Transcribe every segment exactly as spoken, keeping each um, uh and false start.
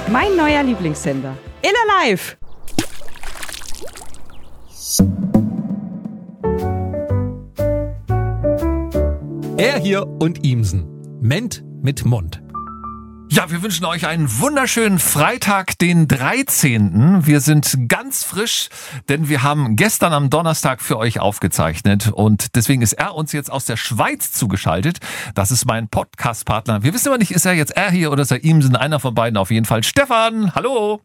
Mein neuer Lieblingssender. Iller Live. Er hier und Imsen. Ment mit Mund. Ja, wir wünschen euch einen wunderschönen Freitag, den dreizehnten Wir sind ganz frisch, denn wir haben gestern am Donnerstag für euch aufgezeichnet und deswegen ist er uns jetzt aus der Schweiz zugeschaltet. Das ist mein Podcast-Partner. Wir wissen aber nicht, ist er jetzt er hier oder ist er Imsen? Einer von beiden auf jeden Fall. Stefan, hallo!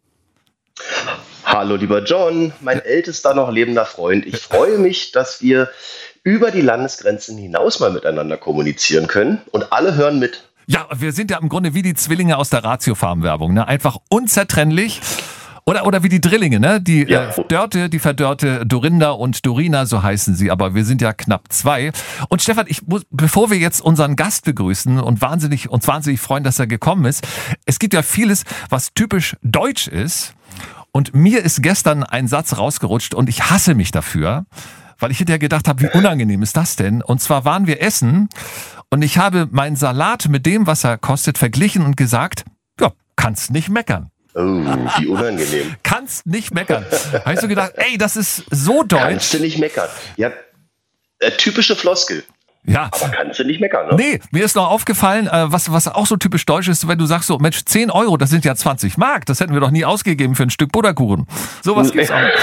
Hallo lieber John, mein ältester noch lebender Freund. Ich freue mich, dass wir über die Landesgrenzen hinaus mal miteinander kommunizieren können und alle hören mit. Ja, wir sind ja im Grunde wie die Zwillinge aus der Ratiofarm-Werbung, ne? Einfach unzertrennlich. Oder, oder wie die Drillinge, ne? Die ja. äh, Dörte, die verdörrte Dorinda und Dorina, so heißen sie, aber wir sind ja knapp zwei. Und Stefan, ich muss, bevor wir jetzt unseren Gast begrüßen und wahnsinnig, uns wahnsinnig freuen, dass er gekommen ist, es gibt ja vieles, was typisch deutsch ist. Und mir ist gestern ein Satz rausgerutscht und ich hasse mich dafür, weil ich hinterher gedacht habe, wie unangenehm ist das denn? Und zwar waren wir essen und ich habe meinen Salat mit dem, was er kostet, verglichen und gesagt, ja, kannst nicht meckern. Oh, wie unangenehm. Kannst nicht meckern. Habe ich so gedacht, ey, das ist so deutsch. Kannst du nicht meckern. Ja, äh, typische Floskel. Ja. Aber kannst du nicht meckern, ne? Nee, mir ist noch aufgefallen, äh, was, was auch so typisch deutsch ist, wenn du sagst so, Mensch, zehn Euro, das sind ja zwanzig Mark, das hätten wir doch nie ausgegeben für ein Stück Butterkuchen. Sowas gibt's auch.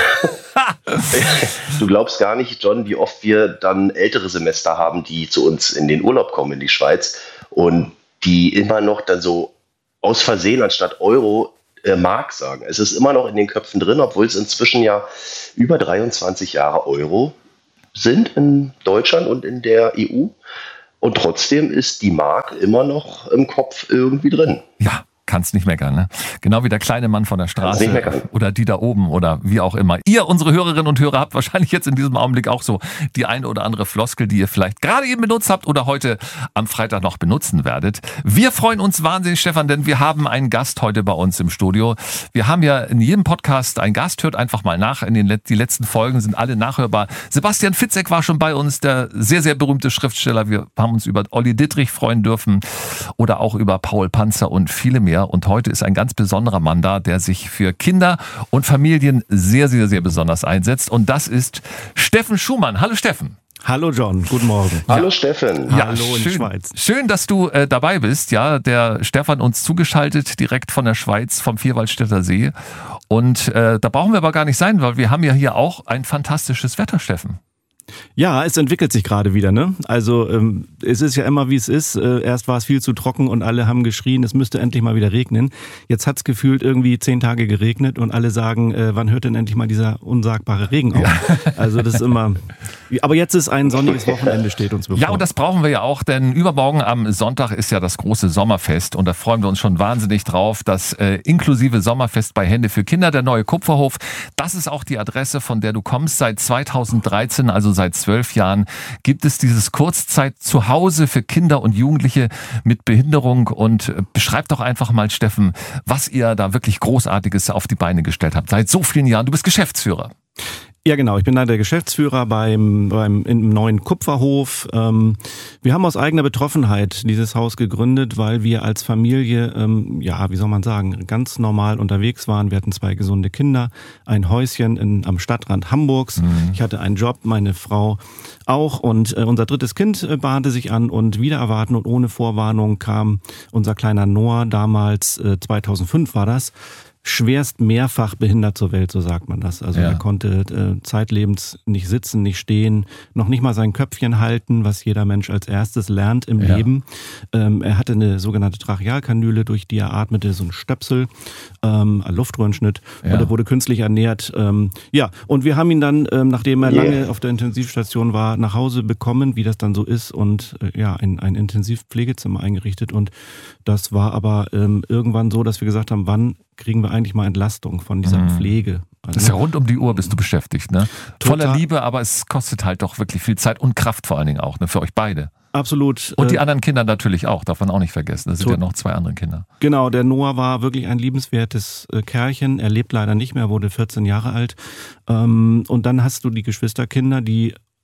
Du glaubst gar nicht, John, wie oft wir dann ältere Semester haben, die zu uns in den Urlaub kommen in die Schweiz und die immer noch dann so aus Versehen anstatt Euro äh, Mark sagen. Es ist immer noch in den Köpfen drin, obwohl es inzwischen ja über dreiundzwanzig Jahre Euro sind in Deutschland und in der E U. Und trotzdem ist die Mark immer noch im Kopf irgendwie drin. Ja. Kannst nicht meckern, ne? Genau wie der kleine Mann von der Straße oder die da oben oder wie auch immer. Ihr, unsere Hörerinnen und Hörer, habt wahrscheinlich jetzt in diesem Augenblick auch so die eine oder andere Floskel, die ihr vielleicht gerade eben benutzt habt oder heute am Freitag noch benutzen werdet. Wir freuen uns wahnsinnig, Stefan, denn wir haben einen Gast heute bei uns im Studio. Wir haben ja in jedem Podcast einen Gast, hört einfach mal nach. In den Let- die letzten Folgen sind alle nachhörbar. Sebastian Fitzek war schon bei uns, der sehr, sehr berühmte Schriftsteller. Wir haben uns über Olli Dittrich freuen dürfen oder auch über Paul Panzer und viele mehr. Und heute ist ein ganz besonderer Mann da, der sich für Kinder und Familien sehr, sehr, sehr besonders einsetzt. Und das ist Steffen Schumann. Hallo Steffen. Hallo John, guten Morgen. Hallo ja. Steffen. Ja, Hallo in schön, die Schweiz. Schön, dass du äh, dabei bist. Ja, der Stefan uns zugeschaltet, direkt von der Schweiz, vom Vierwaldstätter See. Und äh, da brauchen wir aber gar nicht sein, weil wir haben ja hier auch ein fantastisches Wetter, Steffen. Ja, es entwickelt sich gerade wieder, ne? Also ähm, es ist ja immer, wie es ist. Äh, erst war es viel zu trocken und alle haben geschrien, es müsste endlich mal wieder regnen. Jetzt hat es gefühlt irgendwie zehn Tage geregnet und alle sagen, äh, wann hört denn endlich mal dieser unsagbare Regen auf? Ja. Also das ist immer... Aber jetzt ist ein sonniges Wochenende, steht uns bevor. Ja, und das brauchen wir ja auch, denn übermorgen am Sonntag ist ja das große Sommerfest und da freuen wir uns schon wahnsinnig drauf. Das äh, inklusive Sommerfest bei Hände für Kinder, der neue Kupferhof. Das ist auch die Adresse, von der du kommst. Seit zweitausenddreizehn, also seit zwölf Jahren, gibt es dieses Kurzzeit Zuhause für Kinder und Jugendliche mit Behinderung. Und beschreib doch einfach mal, Steffen, was ihr da wirklich Großartiges auf die Beine gestellt habt. Seit so vielen Jahren. Du bist Geschäftsführer. Ja, genau. Ich bin da der Geschäftsführer beim, beim im neuen Kupferhof. Ähm, wir haben aus eigener Betroffenheit dieses Haus gegründet, weil wir als Familie, ähm, ja, wie soll man sagen, ganz normal unterwegs waren. Wir hatten zwei gesunde Kinder, ein Häuschen in, am Stadtrand Hamburgs. Mhm. Ich hatte einen Job, meine Frau auch. Und äh, unser drittes Kind äh, bahnte sich an und wider Erwarten und ohne Vorwarnung kam unser kleiner Noah, damals äh, zweitausendfünf war das, schwerst mehrfach behindert zur Welt, so sagt man das. Also ja. Er konnte äh, zeitlebens nicht sitzen, nicht stehen, noch nicht mal sein Köpfchen halten, was jeder Mensch als erstes lernt im ja. Leben. Ähm, er hatte eine sogenannte Trachealkanüle, durch die er atmete, so ein Stöpsel, ähm, ein Luftröhrenschnitt ja. und er wurde künstlich ernährt. Ähm, ja, und wir haben ihn dann, ähm, nachdem er yeah. lange auf der Intensivstation war, nach Hause bekommen, wie das dann so ist und äh, ja, ein, ein Intensivpflegezimmer eingerichtet und das war aber ähm, irgendwann so, dass wir gesagt haben, wann kriegen wir eigentlich mal Entlastung von dieser mhm. Pflege. Also, das ist ja rund um die Uhr bist du beschäftigt, ne? Total. Voller Liebe, aber es kostet halt doch wirklich viel Zeit und Kraft vor allen Dingen auch, ne? Für euch beide. Absolut. Und die anderen Kinder natürlich auch, darf man auch nicht vergessen. Das sind ja noch zwei andere Kinder. Genau, der Noah war wirklich ein liebenswertes Kerlchen. Er lebt leider nicht mehr, wurde vierzehn Jahre alt. Und dann hast du die Geschwisterkinder, die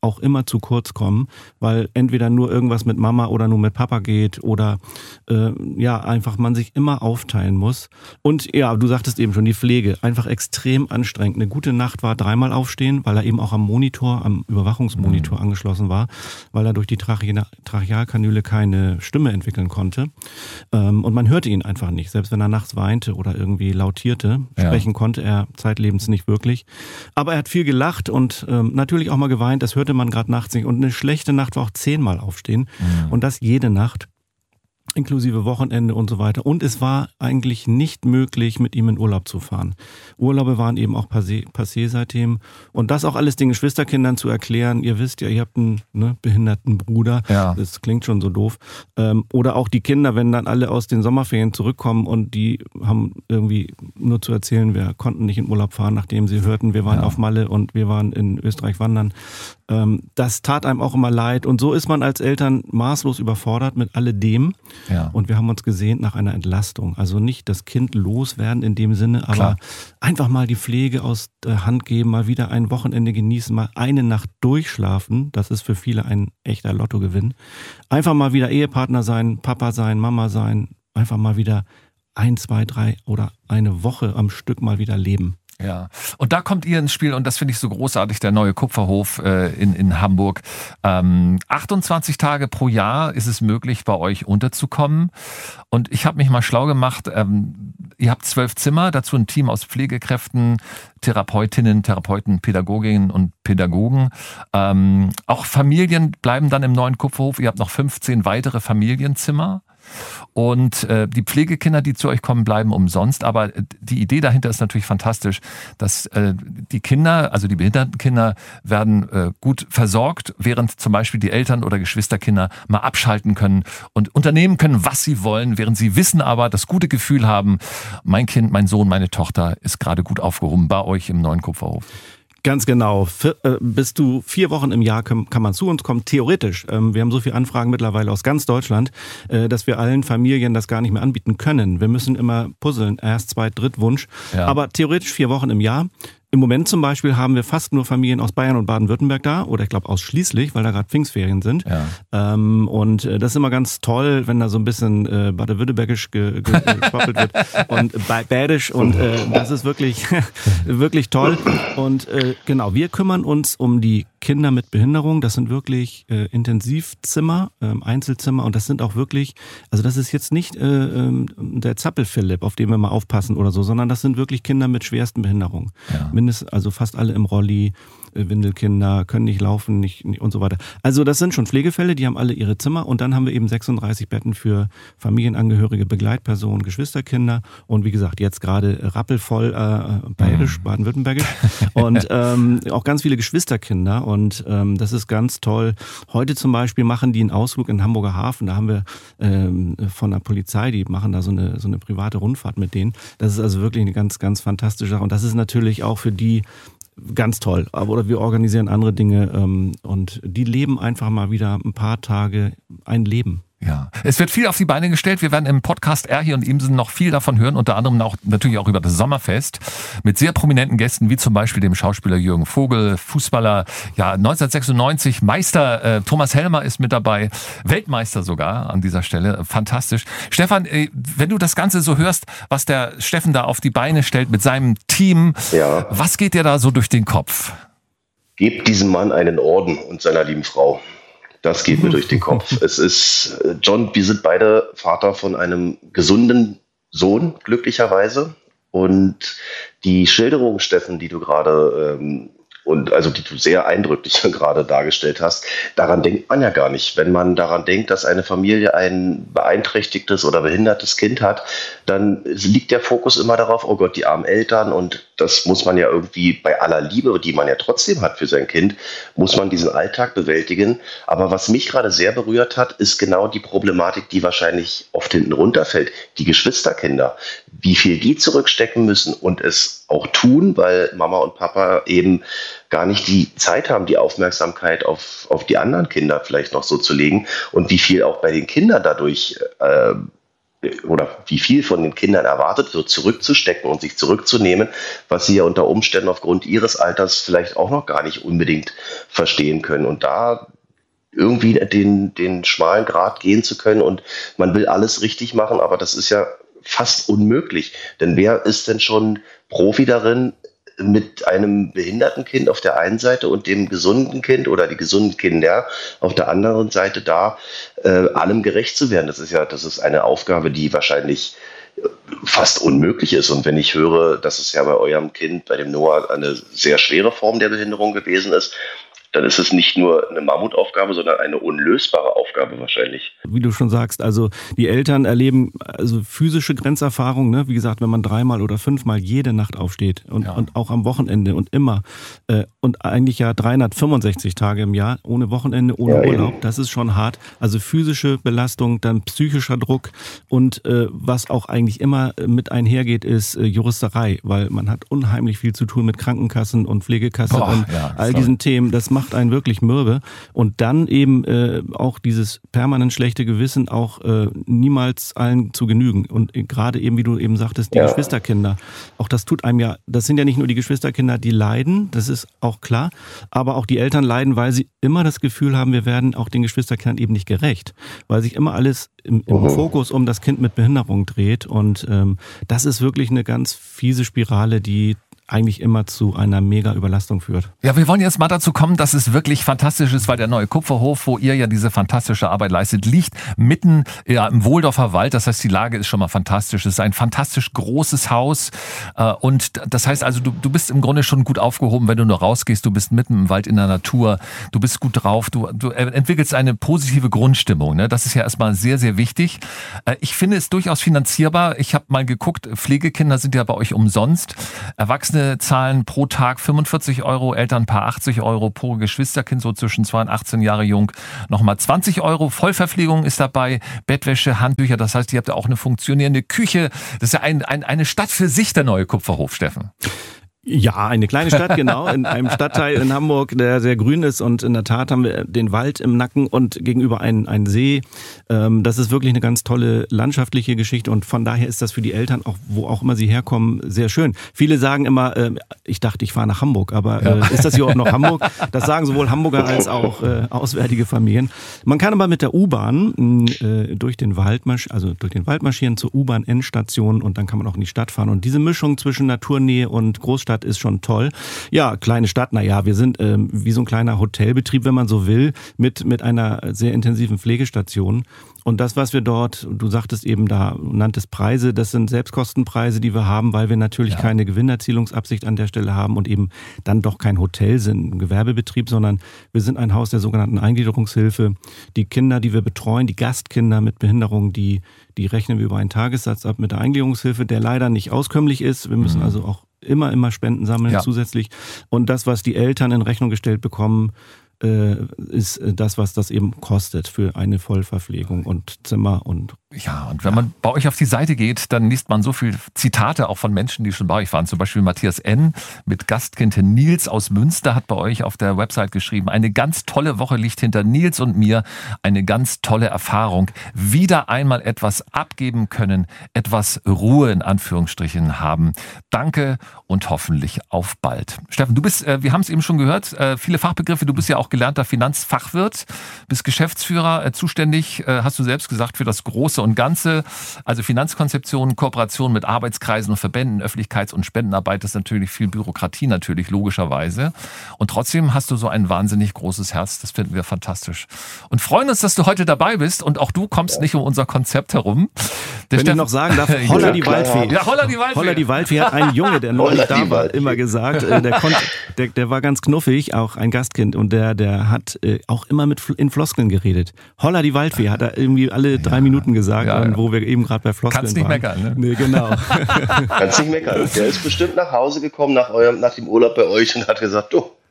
auch immer zu kurz kommen, weil entweder nur irgendwas mit Mama oder nur mit Papa geht oder äh, ja, einfach man sich immer aufteilen muss. Und ja, du sagtest eben schon, die Pflege, einfach extrem anstrengend. Eine gute Nacht war dreimal aufstehen, weil er eben auch am Monitor, am Überwachungsmonitor mhm. angeschlossen war, weil er durch die Trache- Trachealkanüle keine Stimme entwickeln konnte. Ähm, und man hörte ihn einfach nicht, selbst wenn er nachts weinte oder irgendwie lautierte. Ja. Sprechen konnte er zeitlebens nicht wirklich. Aber er hat viel gelacht und ähm, natürlich auch mal geweint, das hörte man gerade nachts nicht. Und eine schlechte Nacht war auch zehnmal aufstehen. Mhm. Und das jede Nacht, inklusive Wochenende und so weiter. Und es war eigentlich nicht möglich, mit ihm in Urlaub zu fahren. Urlaube waren eben auch passé, passé seitdem. Und das auch alles den Geschwisterkindern zu erklären. Ihr wisst ja, ihr habt einen ne, behinderten Bruder. Ja. Das klingt schon so doof. Ähm, oder auch die Kinder, wenn dann alle aus den Sommerferien zurückkommen und die haben irgendwie nur zu erzählen, wir konnten nicht in Urlaub fahren, nachdem sie hörten, wir waren ja. auf Malle und wir waren in Österreich wandern. Ähm, das tat einem auch immer leid. Und so ist man als Eltern maßlos überfordert mit alledem. Ja. Und wir haben uns gesehnt nach einer Entlastung. Also nicht das Kind loswerden in dem Sinne, aber Klar. einfach mal die Pflege aus der Hand geben, mal wieder ein Wochenende genießen, mal eine Nacht durchschlafen. Das ist für viele ein echter Lottogewinn. Einfach mal wieder Ehepartner sein, Papa sein, Mama sein. Einfach mal wieder ein, zwei, drei oder eine Woche am Stück mal wieder leben. Ja, und da kommt ihr ins Spiel und das finde ich so großartig, der neue Kupferhof äh, in, in Hamburg. Ähm, achtundzwanzig Tage pro Jahr ist es möglich, bei euch unterzukommen. Und ich habe mich mal schlau gemacht, ähm, ihr habt zwölf Zimmer, dazu ein Team aus Pflegekräften, Therapeutinnen, Therapeuten, Pädagoginnen und Pädagogen. Ähm, auch Familien bleiben dann im neuen Kupferhof. Ihr habt noch fünfzehn weitere Familienzimmer. Und äh, die Pflegekinder, die zu euch kommen, bleiben umsonst. Aber die Idee dahinter ist natürlich fantastisch, dass äh, die Kinder, also die behinderten Kinder, werden äh, gut versorgt, während zum Beispiel die Eltern oder Geschwisterkinder mal abschalten können und unternehmen können, was sie wollen, während sie wissen aber, das gute Gefühl haben, mein Kind, mein Sohn, meine Tochter ist gerade gut aufgehoben bei euch im neuen Kupferhof. Ganz genau. Für, äh, bis zu vier Wochen im Jahr kann, kann man zu uns kommen, theoretisch. Ähm, wir haben so viele Anfragen mittlerweile aus ganz Deutschland, äh, dass wir allen Familien das gar nicht mehr anbieten können. Wir müssen immer puzzeln, erst, zweit, Drittwunsch. Ja. Aber theoretisch vier Wochen im Jahr. Im Moment zum Beispiel haben wir fast nur Familien aus Bayern und Baden-Württemberg da, oder ich glaube ausschließlich, weil da gerade Pfingstferien sind. Ja. Ähm, und äh, das ist immer ganz toll, wenn da so ein bisschen äh, baden-württembergisch ge- ge- gesprochen wird und äh, bädisch und äh, das ist wirklich, wirklich toll. Und äh, genau, wir kümmern uns um die Kinder mit Behinderung. Das sind wirklich äh, Intensivzimmer, äh, Einzelzimmer und das sind auch wirklich, also das ist jetzt nicht äh, äh, der Zappel-Philipp, auf den wir mal aufpassen oder so, sondern das sind wirklich Kinder mit schwersten Behinderungen. Ja. Also fast alle im Rolli, Windelkinder, können nicht laufen nicht, nicht und so weiter. Also das sind schon Pflegefälle, die haben alle ihre Zimmer und dann haben wir eben sechsunddreißig Betten für Familienangehörige, Begleitpersonen, Geschwisterkinder und wie gesagt, jetzt gerade rappelvoll äh, bayerisch, mhm. baden-württembergisch und ähm, auch ganz viele Geschwisterkinder und ähm, das ist ganz toll. Heute zum Beispiel machen die einen Ausflug in Hamburger Hafen, da haben wir ähm, von der Polizei, die machen da so eine, so eine private Rundfahrt mit denen. Das ist also wirklich eine ganz, ganz fantastische Sache und das ist natürlich auch für die ganz toll. Oder wir organisieren andere Dinge ähm, und die leben einfach mal wieder ein paar Tage ein Leben. Ja, es wird viel auf die Beine gestellt. Wir werden im Podcast Erhi und Imsen noch viel davon hören, unter anderem auch natürlich auch über das Sommerfest mit sehr prominenten Gästen, wie zum Beispiel dem Schauspieler Jürgen Vogel, Fußballer, ja neunzehnhundertsechsundneunzig, Meister, äh, Thomas Helmer ist mit dabei, Weltmeister sogar an dieser Stelle, fantastisch. Stefan, äh, wenn du das Ganze so hörst, was der Steffen da auf die Beine stellt mit seinem Team, ja. Was geht dir da so durch den Kopf? Gebt diesem Mann einen Orden und seiner lieben Frau. Das geht mir durch den Kopf. Es ist, John, wir sind beide Vater von einem gesunden Sohn, glücklicherweise. Und die Schilderung, Steffen, die du gerade, ähm, und also die du sehr eindrücklich gerade dargestellt hast, daran denkt man ja gar nicht. Wenn man daran denkt, dass eine Familie ein beeinträchtigtes oder behindertes Kind hat, dann liegt der Fokus immer darauf, oh Gott, die armen Eltern, und das muss man ja irgendwie bei aller Liebe, die man ja trotzdem hat für sein Kind, muss man diesen Alltag bewältigen. Aber was mich gerade sehr berührt hat, ist genau die Problematik, die wahrscheinlich oft hinten runterfällt. Die Geschwisterkinder, wie viel die zurückstecken müssen und es auch tun, weil Mama und Papa eben gar nicht die Zeit haben, die Aufmerksamkeit auf, auf die anderen Kinder vielleicht noch so zu legen, und wie viel auch bei den Kindern dadurch äh, oder wie viel von den Kindern erwartet wird, zurückzustecken und sich zurückzunehmen, was sie ja unter Umständen aufgrund ihres Alters vielleicht auch noch gar nicht unbedingt verstehen können. Und da irgendwie den, den schmalen Grat gehen zu können und man will alles richtig machen, aber das ist ja fast unmöglich. Denn wer ist denn schon Profi darin, mit einem behinderten Kind auf der einen Seite und dem gesunden Kind oder die gesunden Kinder auf der anderen Seite da äh, allem gerecht zu werden? Das ist ja, das ist eine Aufgabe, die wahrscheinlich fast unmöglich ist. Und wenn ich höre, dass es ja bei eurem Kind, bei dem Noah, eine sehr schwere Form der Behinderung gewesen ist, dann ist es nicht nur eine Mammutaufgabe, sondern eine unlösbare Aufgabe wahrscheinlich. Wie du schon sagst, also die Eltern erleben also physische Grenzerfahrungen, ne? Wie gesagt, wenn man dreimal oder fünfmal jede Nacht aufsteht und, ja. und auch am Wochenende und immer äh, und eigentlich ja dreihundertfünfundsechzig Tage im Jahr, ohne Wochenende, ohne ja, Urlaub, eben. Das ist schon hart. Also physische Belastung, dann psychischer Druck und äh, was auch eigentlich immer mit einhergeht, ist äh, Juristerei, weil man hat unheimlich viel zu tun mit Krankenkassen und Pflegekassen Boah, und ja, all sorry. diesen Themen. Das macht einen wirklich mürbe. Und dann eben äh, auch dieses permanent schlechte Gewissen, auch äh, niemals allen zu genügen. Und gerade eben, wie du eben sagtest, die ja. Geschwisterkinder. Auch das tut einem ja, das sind ja nicht nur die Geschwisterkinder, die leiden, das ist auch klar, aber auch die Eltern leiden, weil sie immer das Gefühl haben, wir werden auch den Geschwisterkindern eben nicht gerecht. Weil sich immer alles im, im mhm. Fokus um das Kind mit Behinderung dreht. Und ähm, das ist wirklich eine ganz fiese Spirale, die eigentlich immer zu einer Mega-Überlastung führt. Ja, wir wollen jetzt mal dazu kommen, dass es wirklich fantastisch ist, weil der neue Kupferhof, wo ihr ja diese fantastische Arbeit leistet, liegt mitten ja, im Wohldorfer Wald. Das heißt, die Lage ist schon mal fantastisch. Es ist ein fantastisch großes Haus. Und das heißt also, du, du bist im Grunde schon gut aufgehoben, wenn du nur rausgehst. Du bist mitten im Wald in der Natur. Du bist gut drauf. Du, du entwickelst eine positive Grundstimmung. Ne? Das ist ja erstmal sehr, sehr wichtig. Ich finde es durchaus finanzierbar. Ich habe mal geguckt, Pflegekinder sind ja bei euch umsonst. Erwachsene zahlen pro Tag fünfundvierzig Euro, Elternpaar achtzig Euro, pro Geschwisterkind so zwischen zwei und achtzehn Jahre jung nochmal zwanzig Euro. Vollverpflegung ist dabei, Bettwäsche, Handtücher, das heißt, ihr habt ja auch eine funktionierende Küche. Das ist ja ein, ein, eine Stadt für sich, der neue Kupferhof, Steffen. Ja, eine kleine Stadt, genau, in einem Stadtteil in Hamburg, der sehr grün ist und in der Tat haben wir den Wald im Nacken und gegenüber einen, einen See. Das ist wirklich eine ganz tolle landschaftliche Geschichte und von daher ist das für die Eltern, auch wo auch immer sie herkommen, sehr schön. Viele sagen immer, ich dachte, ich fahre nach Hamburg, aber ja. ist das hier auch noch Hamburg? Das sagen sowohl Hamburger als auch auswärtige Familien. Man kann aber mit der U-Bahn durch den Wald, also durch den Wald marschieren zur U-Bahn-Endstation und dann kann man auch in die Stadt fahren. Und diese Mischung zwischen Naturnähe und Großstadt ist schon toll. Ja, kleine Stadt, naja, wir sind ähm, wie so ein kleiner Hotelbetrieb, wenn man so will, mit, mit einer sehr intensiven Pflegestation. Und das, was wir dort, du sagtest eben da, nanntest Preise, das sind Selbstkostenpreise, die wir haben, weil wir natürlich ja. keine Gewinnerzielungsabsicht an der Stelle haben und eben dann doch kein Hotel sind, ein Gewerbebetrieb, sondern wir sind ein Haus der sogenannten Eingliederungshilfe. Die Kinder, die wir betreuen, die Gastkinder mit Behinderung, die, die rechnen wir über einen Tagessatz ab mit der Eingliederungshilfe, der leider nicht auskömmlich ist. Wir müssen mhm. also auch immer, immer Spenden sammeln ja. zusätzlich. Und das, was die Eltern in Rechnung gestellt bekommen, ist das, was das eben kostet für eine Vollverpflegung und Zimmer und ja, und wenn man bei euch auf die Seite geht, dann liest man so viele Zitate auch von Menschen, die schon bei euch waren. Zum Beispiel Matthias N. mit Gastkind Nils aus Münster hat bei euch auf der Website geschrieben, eine ganz tolle Woche liegt hinter Nils und mir, eine ganz tolle Erfahrung. Wieder einmal etwas abgeben können, etwas Ruhe in Anführungsstrichen haben. Danke und hoffentlich auf bald. Steffen, du bist, wir haben es eben schon gehört, viele Fachbegriffe, du bist ja auch gelernter Finanzfachwirt, bist Geschäftsführer, zuständig, hast du selbst gesagt, für das Große und Ganze, also Finanzkonzeption, Kooperation mit Arbeitskreisen und Verbänden, Öffentlichkeits- und Spendenarbeit, das ist natürlich viel Bürokratie natürlich, logischerweise. Und trotzdem hast du so ein wahnsinnig großes Herz, das finden wir fantastisch. Und freuen uns, dass du heute dabei bist und auch du kommst nicht um unser Konzept herum. Der Wenn ich noch sagen darf, Holla die Waldfee. Ja, Holla die Waldfee. Holla die Waldfee hat ein Junge, der neulich da war, immer gesagt, der, konnte, der, der war ganz knuffig, auch ein Gastkind und der, der hat auch immer mit in Floskeln geredet. Holla die Waldfee hat er irgendwie alle drei ja. Minuten gesagt. Ja, ja. Wo wir eben gerade bei Floskeln Kannst nicht waren. meckern, ne? Nee, genau. Kannst nicht meckern. Der ist bestimmt nach Hause gekommen nach eurem, nach dem Urlaub bei euch und hat gesagt, du,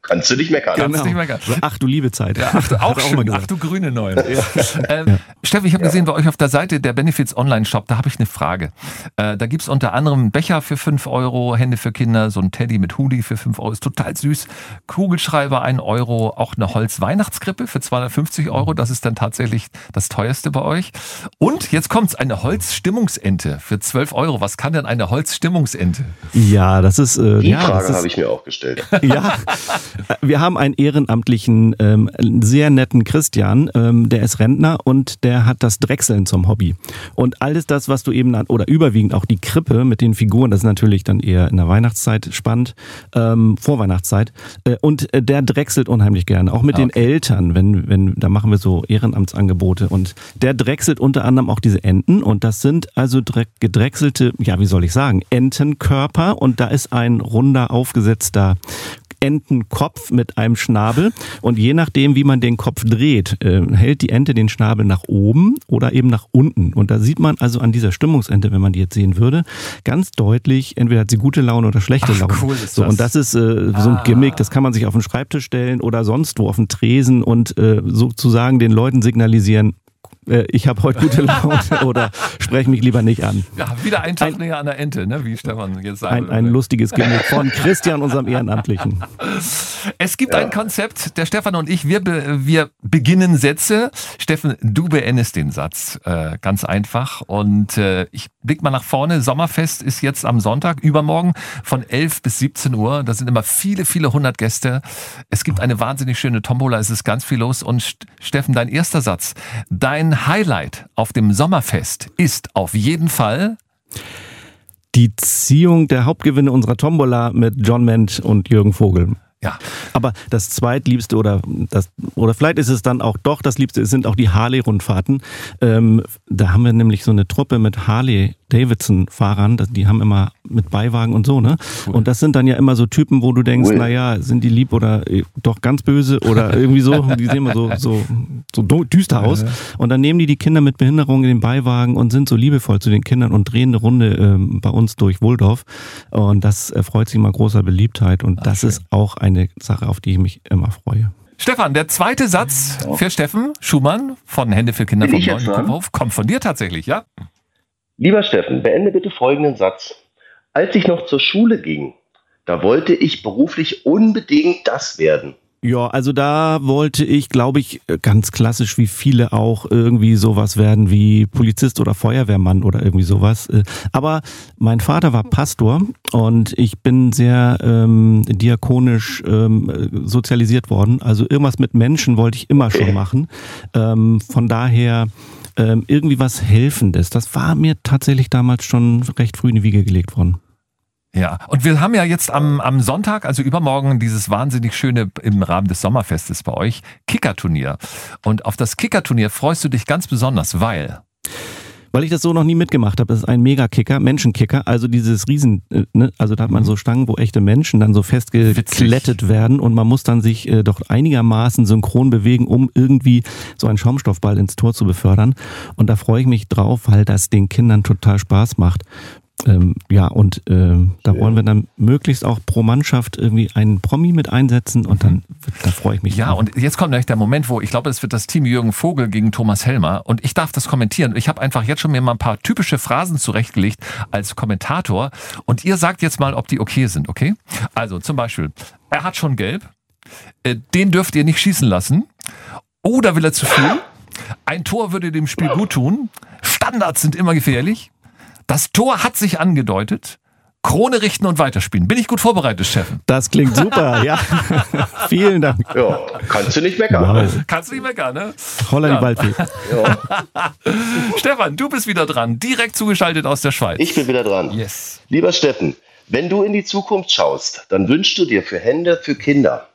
Kannst du nicht meckern. Kannst Genau. nicht meckern. Ach du liebe Zeit. Ja, ach, du, auch Hat er schön. mal Ach du grüne Neun. Ja. Ähm, ja. Steffi, ich habe gesehen, bei euch auf der Seite der Benefits Online-Shop, da habe ich eine Frage. Äh, da gibt's unter anderem einen Becher für fünf Euro, Hände für Kinder, so ein Teddy mit Hoodie für fünf Euro, ist total süß. Kugelschreiber ein Euro, auch eine Holz-Weihnachtskrippe für zweihundertfünfzig Euro, das ist dann tatsächlich das teuerste bei euch. Und jetzt kommt's, eine Holzstimmungsente für zwölf Euro. Was kann denn eine Holzstimmungsente? Ja, das ist... Äh, Die ja, Frage habe ich mir auch gestellt. Ja, wir haben einen ehrenamtlichen, ähm, sehr netten Christian, ähm, der ist Rentner und der hat das Drechseln zum Hobby. Und alles das, was du eben, an, oder überwiegend auch die Krippe mit den Figuren, das ist natürlich dann eher in der Weihnachtszeit spannend, ähm, Vorweihnachtszeit. Äh, und der drechselt unheimlich gerne, auch mit okay. den Eltern, wenn, wenn, da machen wir so Ehrenamtsangebote. Und der drechselt unter anderem auch diese Enten und das sind also gedrechselte, ja, wie soll ich sagen, Entenkörper und da ist ein runder, aufgesetzter Entenkopf mit einem Schnabel und je nachdem, wie man den Kopf dreht, äh, hält die Ente den Schnabel nach oben oder eben nach unten. Und da sieht man also an dieser Stimmungsente, wenn man die jetzt sehen würde, ganz deutlich, entweder hat sie gute Laune oder schlechte Ach, Laune. Cool ist so, das. und das ist äh, so ein ah. Gimmick, das kann man sich auf den Schreibtisch stellen oder sonst wo auf den Tresen und äh, sozusagen den Leuten signalisieren, ich habe heute gute Laune oder spreche mich lieber nicht an. Ja, wieder ein Tag ein, näher an der Ente, ne? Wie Stefan jetzt sagt. Ein, ein lustiges Gimmick von Christian, unserem Ehrenamtlichen. Es gibt ja. ein Konzept, der Stefan und ich, wir, wir beginnen Sätze. Steffen, du beendest den Satz. Äh, ganz einfach. Und äh, ich blick mal nach vorne. Sommerfest ist jetzt am Sonntag, übermorgen, von elf bis siebzehn Uhr. Da sind immer viele, viele hundert Gäste. Es gibt eine wahnsinnig schöne Tombola, es ist ganz viel los. Und Steffen, dein erster Satz, dein Highlight auf dem Sommerfest ist auf jeden Fall die Ziehung der Hauptgewinne unserer Tombola mit John Ment und Jürgen Vogel. Ja. Aber das zweitliebste oder das oder vielleicht ist es dann auch doch das Liebste, es sind auch die Harley-Rundfahrten. Ähm, da haben wir nämlich so eine Truppe mit Harley-Davidson-Fahrern, die haben immer mit Beiwagen und so, ne? Cool. Und das sind dann ja immer so Typen, wo du denkst, cool. naja, sind die lieb oder äh, doch ganz böse oder irgendwie so, die sehen immer so, so, so düster aus. Und dann nehmen die die Kinder mit Behinderung in den Beiwagen und sind so liebevoll zu den Kindern und drehen eine Runde ähm, bei uns durch Wulldorf. Und das erfreut sich mal großer Beliebtheit und Ach, das schön. ist auch ein eine Sache, auf die ich mich immer freue. Stefan, der zweite Satz für Steffen Schumann von Hände für Kinder vom Neuen Kupferhof kommt von dir tatsächlich, ja? Lieber Steffen, beende bitte folgenden Satz. Als ich noch zur Schule ging, da wollte ich beruflich unbedingt das werden. Ja, also da wollte ich, glaube ich, ganz klassisch wie viele auch irgendwie sowas werden wie Polizist oder Feuerwehrmann oder irgendwie sowas. Aber mein Vater war Pastor und ich bin sehr ähm, diakonisch ähm, sozialisiert worden. Also irgendwas mit Menschen wollte ich immer schon machen. Ähm, von daher ähm, irgendwie was Helfendes. Das war mir tatsächlich damals schon recht früh in die Wiege gelegt worden. Ja, und wir haben ja jetzt am, am Sonntag, also übermorgen, dieses wahnsinnig schöne im Rahmen des Sommerfestes bei euch Kickerturnier. Und auf das Kickerturnier freust du dich ganz besonders, weil... Weil ich das so noch nie mitgemacht habe. Das ist ein Megakicker, Menschenkicker, also dieses Riesen, ne? Also da hat man so Stangen, wo echte Menschen dann so festgeklettet Witzig. werden und man muss dann sich äh, doch einigermaßen synchron bewegen, um irgendwie so einen Schaumstoffball ins Tor zu befördern. Und da freue ich mich drauf, weil das den Kindern total Spaß macht. Ähm, ja, und äh, da wollen wir dann möglichst auch pro Mannschaft irgendwie einen Promi mit einsetzen und dann da freue ich mich. Ja, drauf. Und jetzt kommt gleich der Moment, wo ich glaube, es wird das Team Jürgen Vogel gegen Thomas Helmer und ich darf das kommentieren. Ich habe einfach jetzt schon mir mal ein paar typische Phrasen zurechtgelegt als Kommentator und ihr sagt jetzt mal, ob die okay sind, okay? Also zum Beispiel, er hat schon gelb, äh, den dürft ihr nicht schießen lassen oder will er zu viel? Ein Tor würde dem Spiel gut tun, Standards sind immer gefährlich. Das Tor hat sich angedeutet. Krone richten und weiterspielen. Bin ich gut vorbereitet, Steffen? Das klingt super, ja. Vielen Dank. Ja, kannst du nicht meckern. Wow. Kannst du nicht meckern, ne? Holla die Waldfee. Ja. Stefan, du bist wieder dran. Direkt zugeschaltet aus der Schweiz. Ich bin wieder dran. Yes. Lieber Steffen, wenn du in die Zukunft schaust, dann wünschst du dir für Hände für Kinder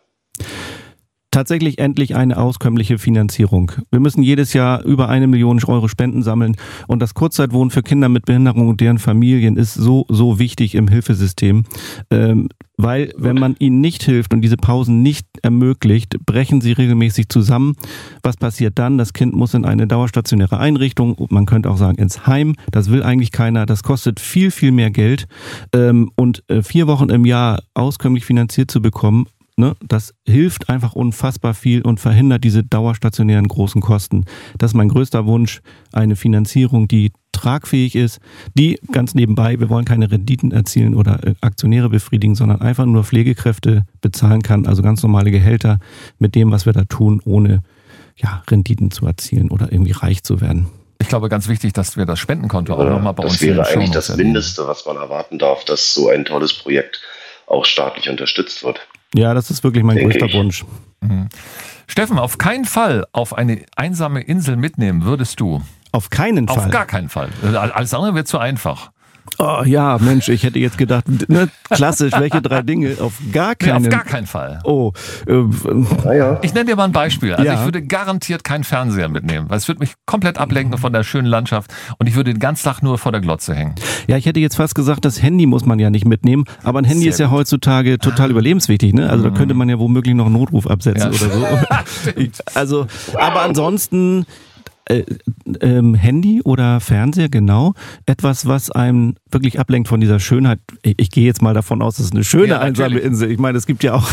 tatsächlich endlich eine auskömmliche Finanzierung. Wir müssen jedes Jahr über eine Million Euro Spenden sammeln und das Kurzzeitwohnen für Kinder mit Behinderung und deren Familien ist so, so wichtig im Hilfesystem, ähm, weil wenn man ihnen nicht hilft und diese Pausen nicht ermöglicht, brechen sie regelmäßig zusammen. Was passiert dann? Das Kind muss in eine dauerstationäre Einrichtung, man könnte auch sagen ins Heim, das will eigentlich keiner, das kostet viel, viel mehr Geld ähm, und äh, vier Wochen im Jahr auskömmlich finanziert zu bekommen, ne, das hilft einfach unfassbar viel und verhindert diese dauerstationären großen Kosten. Das ist mein größter Wunsch, eine Finanzierung, die tragfähig ist, die ganz nebenbei, wir wollen keine Renditen erzielen oder Aktionäre befriedigen, sondern einfach nur Pflegekräfte bezahlen kann, also ganz normale Gehälter mit dem, was wir da tun, ohne ja, Renditen zu erzielen oder irgendwie reich zu werden. Ich glaube, ganz wichtig, dass wir das Spendenkonto auch nochmal bei das uns Das wäre eigentlich das das Mindeste, was man erwarten darf, dass so ein tolles Projekt auch staatlich unterstützt wird. Ja, das ist wirklich mein Denke größter ich. Wunsch. Mhm. Steffen, auf keinen Fall auf eine einsame Insel mitnehmen würdest du? Auf keinen Fall. Auf gar keinen Fall. Alles andere wird zu einfach. Oh ja, Mensch, ich hätte jetzt gedacht, ne, klassisch, welche drei Dinge? Auf gar keinen Nee, auf gar keinen Fall. Oh, äh, Ah, ja. Ich nenne dir mal ein Beispiel. Also Ja. ich würde garantiert keinen Fernseher mitnehmen, weil es würde mich komplett ablenken von der schönen Landschaft und ich würde den ganzen Tag nur vor der Glotze hängen. ja, ich hätte jetzt fast gesagt, das Handy muss man ja nicht mitnehmen, aber ein Handy Sehr ist ja gut. heutzutage total überlebenswichtig, ne? Also da könnte man ja womöglich noch einen Notruf absetzen Ja. oder so. Ich, also, aber ansonsten äh, ähm, Handy oder Fernseher, genau, etwas, was einem wirklich ablenkt von dieser Schönheit. Ich, ich gehe jetzt mal davon aus, es ist eine schöne Ja, einsame natürlich. Insel. Ich meine, es gibt ja auch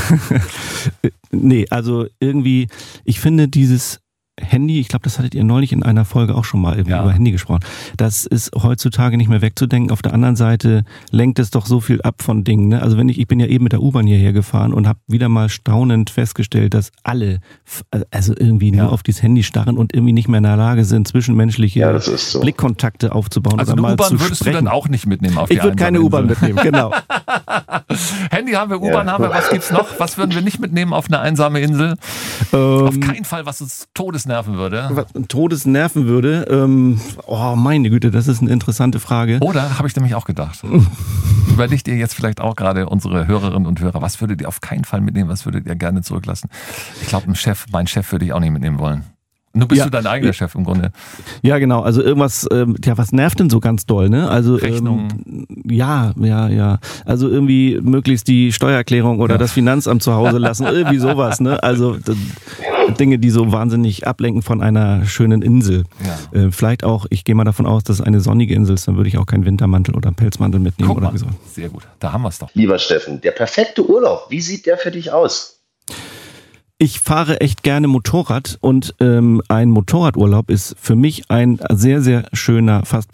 nee, also irgendwie, ich finde dieses Handy, ich glaube, das hattet ihr neulich in einer Folge auch schon mal irgendwie Ja. über Handy gesprochen. Das ist heutzutage nicht mehr wegzudenken. Auf der anderen Seite lenkt es doch so viel ab von Dingen. Ne? Also wenn ich, ich bin ja eben mit der U-Bahn hierher gefahren und habe wieder mal staunend festgestellt, dass alle f- also irgendwie nur Ja. auf dieses Handy starren und irgendwie nicht mehr in der Lage sind, zwischenmenschliche Ja, das ist so. Blickkontakte aufzubauen Also oder eine mal U-Bahn zu würdest sprechen. du dann auch nicht mitnehmen auf die Ich würde keine einsame U-Bahn Insel. mitnehmen, genau. Handy haben wir, U-Bahn Ja. haben wir, was gibt's noch? Was würden wir nicht mitnehmen auf eine einsame Insel? Auf keinen Fall, was uns todesnerven würde. Was Todes nerven würde. Ähm, oh, meine Güte, das ist eine interessante Frage. Oder, habe ich nämlich auch gedacht. Überlegt ihr jetzt vielleicht auch gerade unsere Hörerinnen und Hörer, was würdet ihr auf keinen Fall mitnehmen, was würdet ihr gerne zurücklassen? Ich glaube, ein Chef, mein Chef würde ich auch nicht mitnehmen wollen. Nur bist Ja. du dein eigener Chef im Grunde. Ja, genau. Also irgendwas, ähm, ja, was nervt denn so ganz doll, ne? Also Rechnungen. Ähm, ja, ja, ja. Also irgendwie möglichst die Steuererklärung oder Ja. das Finanzamt zu Hause lassen, irgendwie sowas, ne? Also d- Dinge, die so wahnsinnig ablenken von einer schönen Insel. Ja. Äh, vielleicht auch, ich gehe mal davon aus, dass es eine sonnige Insel ist, dann würde ich auch keinen Wintermantel oder einen Pelzmantel mitnehmen Guck oder mal, wie so. sehr gut. Da haben wir es doch. Lieber Steffen, der perfekte Urlaub, wie sieht der für dich aus? Ich fahre echt gerne Motorrad und ähm, ein Motorradurlaub ist für mich ein sehr, sehr schöner, fast